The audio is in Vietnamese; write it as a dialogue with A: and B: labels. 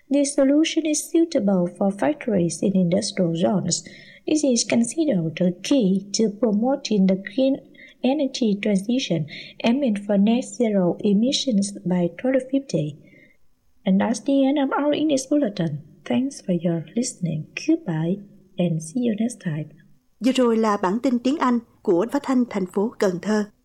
A: This solution is suitable for factories in industrial zones. It is considered the key to promoting the green energy transition, aiming for net zero emissions by 2050. And that's the end of our English bulletin. Thanks for your listening. Goodbye and see you next time.
B: Vừa rồi là bản tin tiếng Anh của Phát thanh thành phố Cần Thơ.